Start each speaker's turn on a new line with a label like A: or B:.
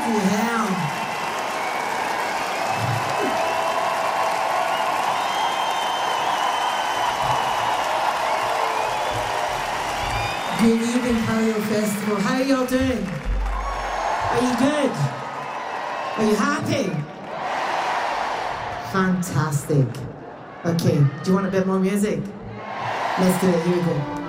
A: Bloody hell. Good evening, Palio Festival. How are y'all doing? Are you good? Are you happy? Fantastic. Okay, do you want a bit more music? Let's do it. Here we go.